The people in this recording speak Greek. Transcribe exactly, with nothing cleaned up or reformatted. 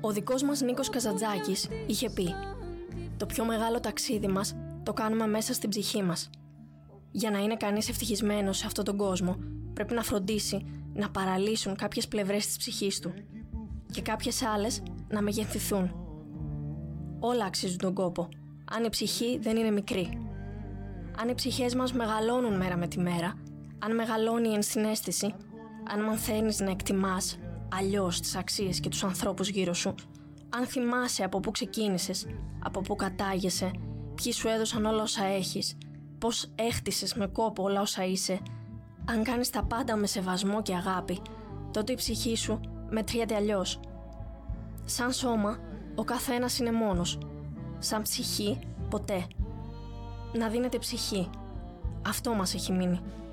Ο δικός μας Νίκος Καζαντζάκης είχε πει: «Το πιο μεγάλο ταξίδι μας το κάνουμε μέσα στην ψυχή μας». Για να είναι κανείς ευτυχισμένος σε αυτόν τον κόσμο, πρέπει να φροντίσει να παραλύσουν κάποιες πλευρές της ψυχής του και κάποιες άλλες να μεγεθυνθούν. Όλα αξίζουν τον κόπο, αν η ψυχή δεν είναι μικρή. Αν οι ψυχές μας μεγαλώνουν μέρα με τη μέρα, αν μεγαλώνει η ενσυναίσθηση, αν μαθαίνεις να εκτιμάς αλλιώς τις αξίες και τους ανθρώπους γύρω σου, αν θυμάσαι από πού ξεκίνησες, από πού κατάγεσαι, ποιοι σου έδωσαν όλα όσα έχεις, πώς έχτισες με κόπο όλα όσα είσαι, αν κάνεις τα πάντα με σεβασμό και αγάπη, τότε η ψυχή σου μετριέται αλλιώς. Σαν σώμα, ο καθένας είναι μόνος. Σαν ψυχή, ποτέ. Να δίνετε ψυχή. Αυτό μας έχει μείνει.